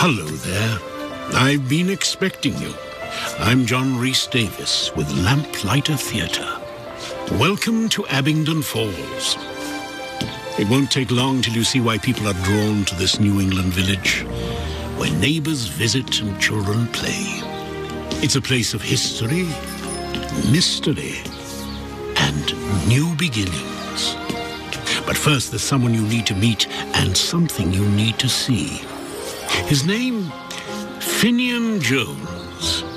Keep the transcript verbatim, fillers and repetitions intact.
Hello there. I've been expecting you. I'm John Rhys Davis with Lamplighter Theatre. Welcome to Abingdon Falls. It won't take long till you see why people are drawn to this New England village, where neighbors visit and children play. It's a place of history, mystery, and new beginnings. But first, there's someone you need to meet and something you need to see. His name, Finian Jones.